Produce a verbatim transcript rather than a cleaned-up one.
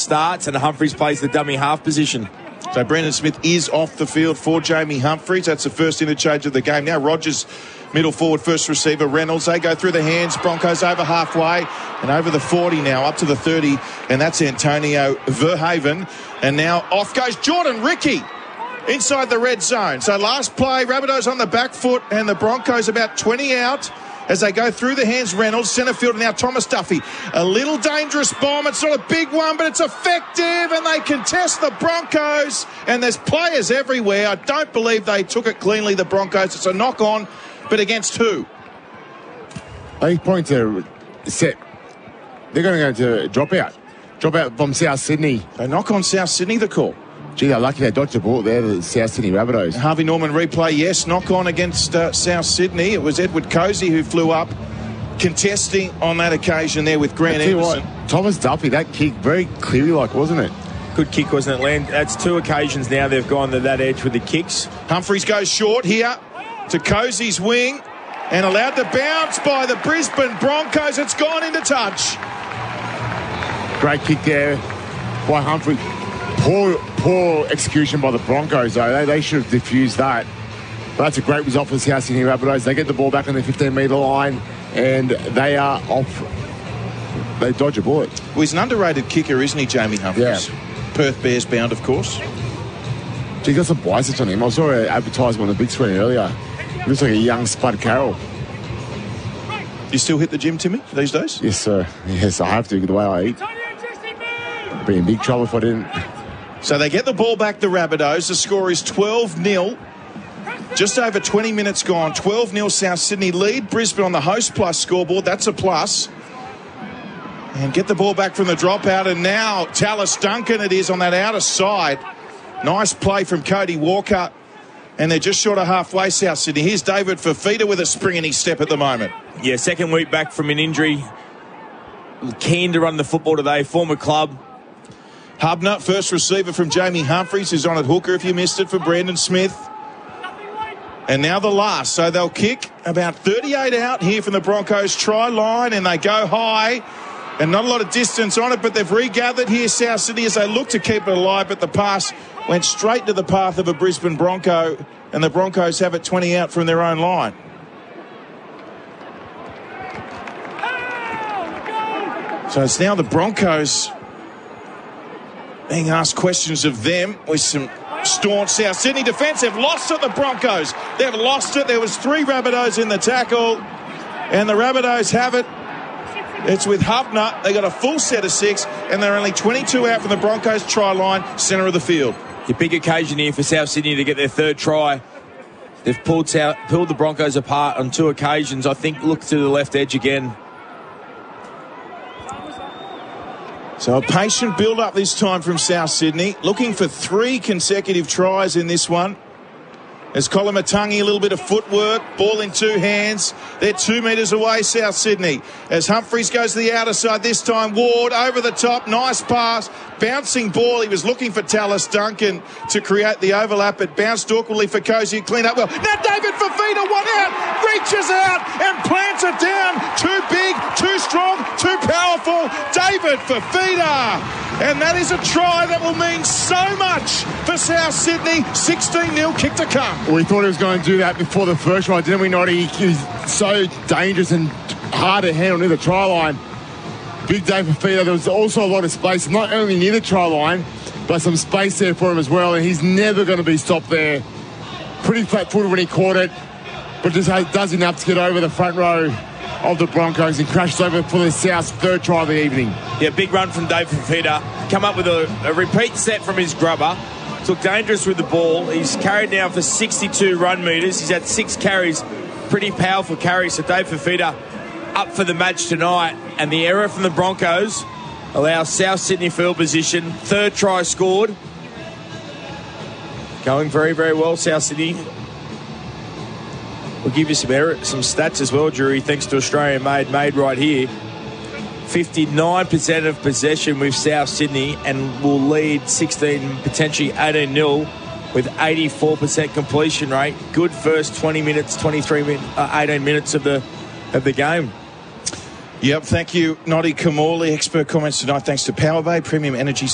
starts and Humphries plays the dummy half position. So Brandon Smith is off the field for Jamie Humphries. That's the first interchange of the game. Now Rogers, middle forward, first receiver. Reynolds, they go through the hands. Broncos over halfway and over the forty now, up to the thirty. And that's Antonio Verhaven. And now off goes Jordan Ricky inside the red zone. So last play, Rabbitohs on the back foot and the Broncos about twenty out. As they go through the hands, Reynolds, centre field, now Thomas Duffy. A little dangerous bomb. It's not a big one, but it's effective, and they contest the Broncos. And there's players everywhere. I don't believe they took it cleanly, the Broncos. It's a knock-on, but against who? They point to set. They're going to go to drop out. Drop out from South Sydney. They knock on South Sydney, the call. Gee, they're lucky they dodged the ball there, the South Sydney Rabbitohs. Harvey Norman replay, yes, knock on against uh, South Sydney. It was Edward Cozy who flew up, contesting on that occasion there with Grant Anderson. What, Thomas Duffy, that kick, very clearly like, wasn't it? Good kick, wasn't it, Len? That's two occasions now they've gone to that edge with the kicks. Humphries goes short here to Cozy's wing and allowed to bounce by the Brisbane Broncos. It's gone into touch. Great kick there by Humphrey. Poor, poor execution by the Broncos, though. They, they should have diffused that. But that's a great result for the South Sydney Rabbitohs. They get the ball back on the fifteen metre line, and they are off. They dodge a bullet. Well, he's an underrated kicker, isn't he, Jamie Humphries? Yeah. Perth Bears bound, of course. Gee, got some biceps on him. I saw an advertisement on the big screen earlier. He looks like a young Spud Carroll. You still hit the gym, Timmy, these days? Yes, sir. Yes, I have to, the way I eat. I'd be in big trouble if I didn't. So they get the ball back, the Rabbitohs. The score is twelve nil. Just over twenty minutes gone. twelve nil South Sydney lead. Brisbane on the host plus scoreboard. That's a plus. And get the ball back from the dropout. And now Tallis Duncan it is on that outer side. Nice play from Cody Walker. And they're just short of halfway, South Sydney. Here's David Fifita with a spring in his step at the moment. Yeah, second week back from an injury. Keen to run the football today. Former club. Hubner, first receiver from Jamie Humphries, who's on at hooker if you missed it, for Brandon Smith. And now the last. So they'll kick about thirty-eight out here from the Broncos try line, and they go high. And not a lot of distance on it, but they've regathered here, South Sydney, as they look to keep it alive. But the pass went straight to the path of a Brisbane Bronco, and the Broncos have it twenty out from their own line. So it's now the Broncos being asked questions of them with some staunch South Sydney defence. They've lost it, the Broncos. They've lost it. There was three Rabbitohs in the tackle, and the Rabbitohs have it. It's with Hubner. They got a full set of six, and they're only twenty-two out from the Broncos try line, centre of the field. A big occasion here for South Sydney to get their third try. They've pulled, South, pulled the Broncos apart on two occasions. I think look to the left edge again. So a patient build-up this time from South Sydney, looking for three consecutive tries in this one. As Kolomatangi, a little bit of footwork, ball in two hands. They're two metres away, South Sydney. As Humphries goes to the outer side this time, Ward over the top, nice pass, bouncing ball. He was looking for Tallis Duncan to create the overlap. It bounced awkwardly for Cozy, clean up well. Now David Fifita, one out, reaches out and plants it down. Too big, too strong, too powerful. David Fifita. And that is a try that will mean so much for South Sydney. sixteen nil kick to come. We thought he was going to do that before the first try, didn't we, Noddy? He was so dangerous and hard to handle near the try line. Big day for Fifita. There was also a lot of space, not only near the try line, but some space there for him as well, and he's never going to be stopped there. Pretty flat-footed when he caught it, but just does enough to get over the front row of the Broncos and crashes over for the South's third try of the evening. Yeah, big run from Dave Fifita. Come up with a, a repeat set from his grubber. Looked dangerous with the ball. He's carried now for sixty-two run metres. He's had six carries. Pretty powerful carries. So Dave Fifita up for the match tonight. And the error from the Broncos allows South Sydney field position. Third try scored. Going very, very well, South Sydney. We'll give you some error, some stats as well, Drury, thanks to Australian Made, made right here. fifty-nine percent of possession with South Sydney and will lead sixteen, potentially eighteen nil with eighty-four percent completion rate. Good first twenty minutes, twenty-three minutes, uh, eighteen minutes of the of the game. Yep, thank you, Noddy Kamali. Expert comments tonight thanks to Powerbay, Premium Energy